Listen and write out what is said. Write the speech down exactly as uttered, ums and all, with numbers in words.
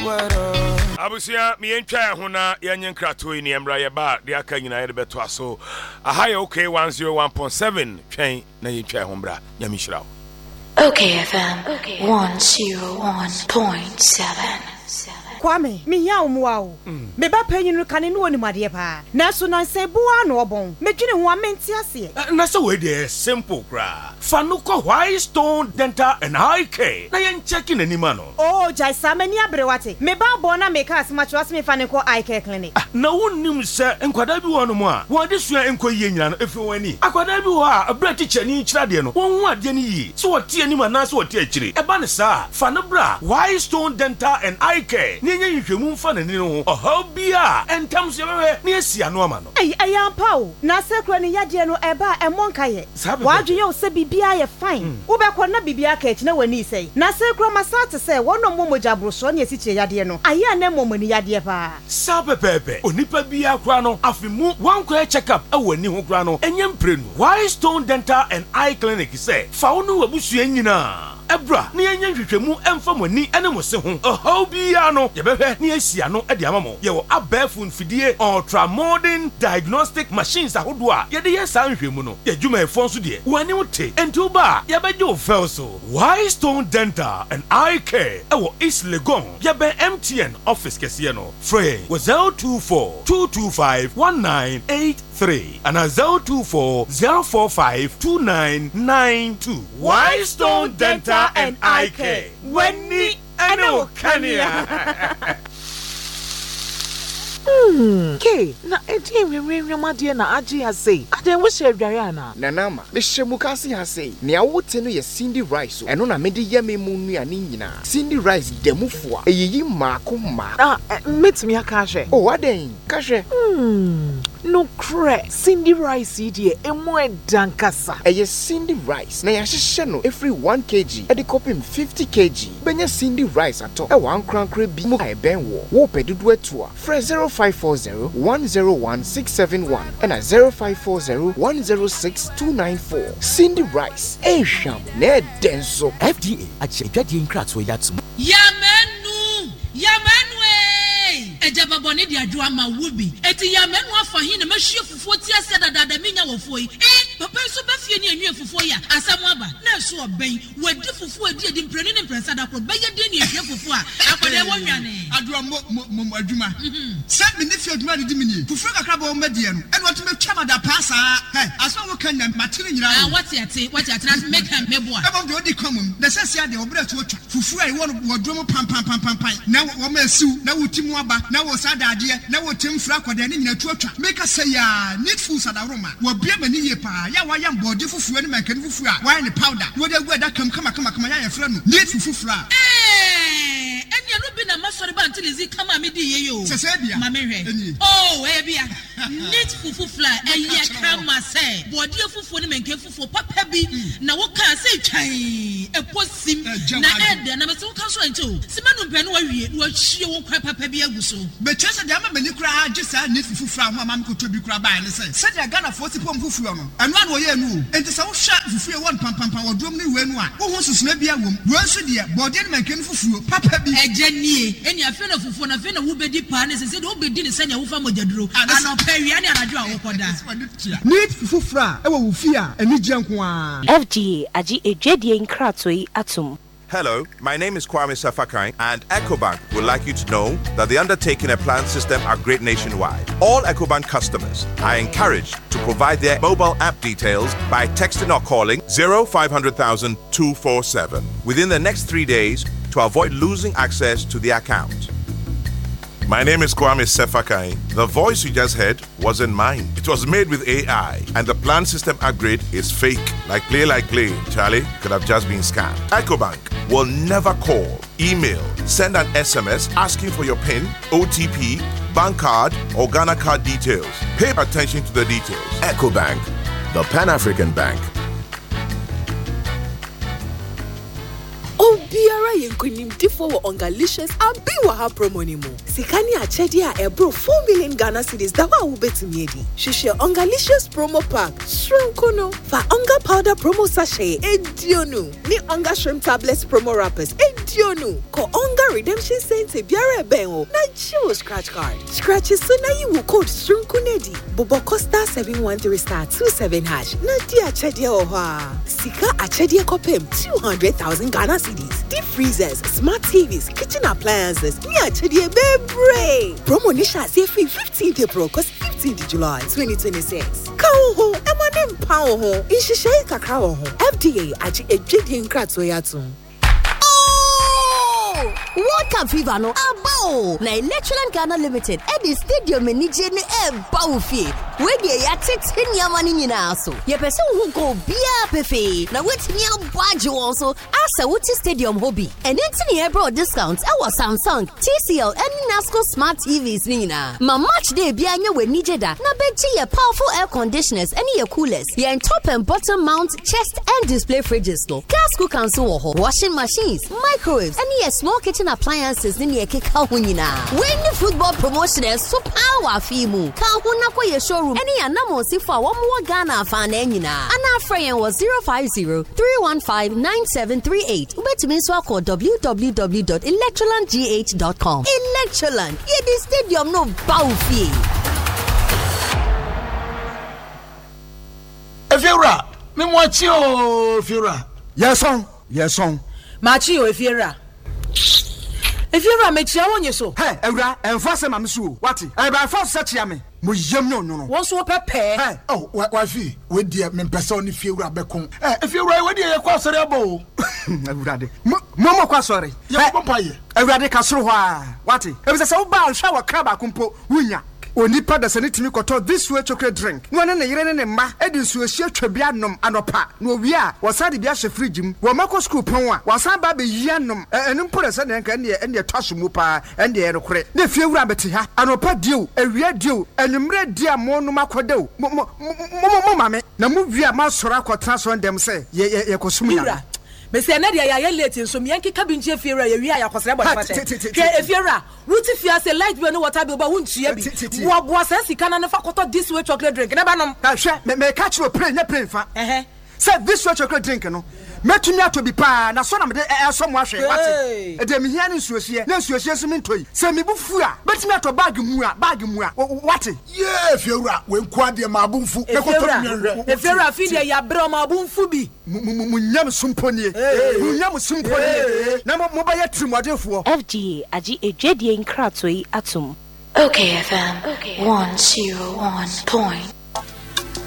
Abusia mi entwa ho na yenye nkrato yi ne emra ye ba de aka nyina ye de beto aso aha ye okay one oh one point seven twen na yentwa ho mbra nyame hyira. Okay F M one oh one point seven. Kwame, me ya umwa me ba panyin no kane no onimade pa. Na so nan se boa no obon. Me dwene ho amenti ase. Na so we dey simple kra. Fa no ko White Stone Dental and Eye Care. Na yen check in anima no. Oh, jai samani abrewate. Me ba bon na me ka asema chwas me fa ne ko Eye Care clinic. Na wonnim se enkwada bi wo no mo a. Wo de sua enkoyie nyina no efi wani. Akwada bi wo a abra teacher ni kyira de no. Won hu ade ne yi. So wo tie anima na so wo tie akire. E ba ne sa. Fa no bra White Stone Dental and Eye Care. Nye nhwehwemu mfa ne no ho ohaw bia entam so bewe ne asia no ama no ai ayampa o na sekro ne yade no eba emonka ye wadwe o se bibia ye fine wo be ko na bibia ka echi na wani sei na sekro masate se wono momoja broso ne esiche yade no aya na momoni yade pa sabe pepe onipa bia kra no afimu one kwa check up awani ho kra no enyem prenu White Stone Dental and Eye Clinic say fa wo no wabusua nyina Ebra, ni enye nhwehwemu emfa mani ene mo se ho. Ohaw bia no, ye behwe ni asia no e de amamo. Ye wo abafu mfidie ultra modern diagnostic machines ahodo a ye de ye san nhwehmu no. Ye dwuma efo nso de. Wani wote, enti uba ye beje o fel so. White Stone Dental and Eye Care e wo East Legon. Ye be M T N office kese no. Free was zero two four two two five one nine eight three and a zero two four zero four five two nine nine two. White Stone Dental and Eye Care. When ni ano kania. Hmm. K. Na edi enwere nwamade na age ya sei. Ade wo hye adware ana. Na nama. Me hyemukase ha sei. Ne awote no ye Cindy Rice. Eno na me de ye me mu nuane nyina. Cindy Rice demufo a. Eyiyi maako ma. Ah, metumi aka hwe. Oh, aden. Ka hwe. Hmm. No cre. Cindy Rice idi emu edankasa. Eye Cindy Rice. Na ya hyehye no every one kilogram. E de kopim fifty kilograms. Benya Cindy Rice ato. E wan krankra bi mu ai ben wo. Wo pedudu atu a. Fresh zero five four zero one zero one six seven one and a zero five four zero one zero six two nine four. Cindy Rice. Eh sham. Ne denso. F D A. Achekadi nkratso yatsum. Yamenu. Yamenu. Ejaba boni di adwa ma wubi. Eti yamenu afa hin na mahie fufuo ti ase dadada menya wofo yi. Eh, papa so ba fie ni anwie fufuo ya. Asam aba. Na so oben. Wadi fufuo adi adi mprenu ne mpresa da kro. Beye de ni ehwe fufuo a. Akwade wo nwane. Adwa mo mo adwuma. Sa me ne fie adwuma di mini. Fufuo kakra ba o medie no. Eno to metwa ma da paasa. Hey, aso wo kan na matire nyira. Ah, what yate? What yate? Na make am meboa. Ebo do di komum. Na sese ade obra to otwa. Fufuo ai wo wo drum pam pam pam pam pam. Na wo ma siu, na wo timu aba. Na wo sadade na wo temfra kwada ne nyina tuatwa make say ya need food sadaroma wo bia mani ye pa ya wa ya mbode fufuo ne mankani fufuo a wa ne powder wo de gu ada kam kama kama kama ya ya fra no need fufuo a eh enya no bi na masori ba antilizi kama me di ye yo sese bia ma me hwe oh eh bia need fufuo a enya kama say bode fufuo ne mankani fufuo papa bi na wo ka say twan eposim na ede na me so ka so ancho simanu mpɛ no wa wie wa hie wo kwa papa bi aguso be chese de ama mani kura agisa ne fufuo ho ama ko to bi kura ba ne se se de Ghana fo si pom fufuo no eno an wo ye nu enti se wo hwa fufuo won pam pam pam wodrom ne we nu a wo ho susuna bi awom wo nso de bode ne mankani fufuo papa bi eje nie eni afi na fufuo na afi na wo bedi pa ne se se de wo bedi ne se ne wo fa mojaduro ano pawia ne anadwo a wo koda need fufuo a e wo wo fi a eni gye nko a F D A agi ejwedie nkrato yi atum. Hello, my name is Kwame Safakai, and EcoBank would like you to know that the undertaking and plan system are great nationwide. All EcoBank customers are encouraged to provide their mobile app details by texting or calling zero five hundred thousand two four seven within the next three days to avoid losing access to the account. My name is Kwame Sefakai. The voice you just heard wasn't mine. It was made with A I, and the plan system upgrade is fake. Like play, like play. Charlie could have just been scammed. EcoBank will never call, email, send an S M S asking for your PIN, O T P, bank card, or Ghana card details. Pay attention to the details. EcoBank, the Pan-African Bank. Oh, Biara Kra Yenkunim Tifo Ongalicious and Biwaha Promonimo. Sikani Achedia Ebro four million Ghana cedis Dawa Ubetimiedi. Shisha Ongalicious promo pack. Shrimkuno. For Onga powder promo sachet. Edionu. Ni Onga shrimp tablets promo wrappers. Edionu. Ko Onga redemption saints e biare bengo. Na chill scratch card. Scratches so na you will code Shrimkunedi. Bobo Costa seven one three star two seven hash. Na dia Achedia Oha. Sika Achedia Kopem two hundred thousand Ghana cedis. Deep freezers, smart T Vs, kitchen appliances. Ni Achedia Bebre. Promo nisha say free fifteenth April cause fifteenth July twenty twenty-six. Kawo ho, emanem pawo ho. Inshishe kakra ho. F D A achi ejidi nkratso yatun. World Cup fever no abo na Electroland Ghana Limited e di stadium enije ni e ba ofie we dey ya tete nyama ni nyina so ye pese wo go bia pefe na wetimi abaje won so asa wuti stadium hobby and entini e bro discounts e was Samsung, T C L and Nasco smart T Vs ni nyina ma match day bia nya we nije da na beji ye powerful air conditioners and ye coolers ye top and bottom mount chest and display fridges no gas cooker so wo ho washing machines microwaves and ye small kitchen appliances ni ye keka ho nyina when the football promotion so power fimu ka ho na ko ye showroom any anamo sifo a wo mo Ghana fa na nyina ana friend was zero five zero three one five nine seven three eight ubetumi so akọ w w w dot electroland g h dot com. Electroland ye the stadium no bawfie Efiura me mo chi o Efiura yes on yes on Machi o Efiura Efiura me chia wonye so hey Ewura enfase ma me so what e ba fa so chia me mo yem no no won so pepe hey oh wa fi we dia me pese oni Efiura bekon eh Efiura we dia ye kwa sori abo Ewura de mo mo kwa sori ye pompa ye Ewura de ka soro ho a what e be se wo ba hwa wa kra ba kompo wunya onipa da sane timi koto this way chocolate drink no ne ne yire ne ne ma edi nsuo hie twabia nom anopa no wi a wasade bia hye fridge mu wo mako school pon a wasan ba be yia nom enu mpore se ne nka ne ne twaso mu pa ende ye rekore ne fie wura beti ha anopa dio awia dio enumre dia mo no makodeu mo mo mo mame na mu wi a ma soro akotra so ndem se ye ye kosum ya me say na dia ya ye late nso me yanki kabinje Efiura ye wi ya kwasere body fata ke Efiura wuti fia say light bi no water bi ba wuntua bi wo bo asa sika na ne fa koto this way chocolate drink na ba nom ka hwe me me catch you pray nya pray fa eh say this way chocolate drink no metumi ato bi pa na so na me de eso mo ahwe wate e de me hia ne nsuohie na nsuohie so me ntoi say me bufu a betumi ato bag mu a bag mu a wate ye Efiura we nko de ma abunfu e koto nyanhwe Efiura fi de ya bre ma abunfu bi munyam sumponie munyam sumponie na mo ba ya trimodefo F G A agi ejwedie nkratoi atom O K F M one oh one point